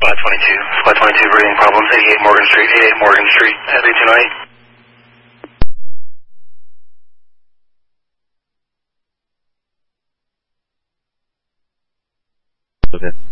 Flight 22 breathing problems, 88 Morgan Street, 88 Morgan Street, at 329. Okay.